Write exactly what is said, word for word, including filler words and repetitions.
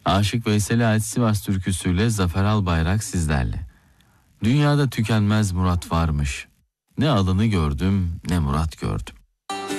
Aşık Veysel'e ait Sivas türküsüyle Zafer Albayrak sizlerle. Dünyada tükenmez murat varmış. Ne alını gördüm, ne murat gördüm.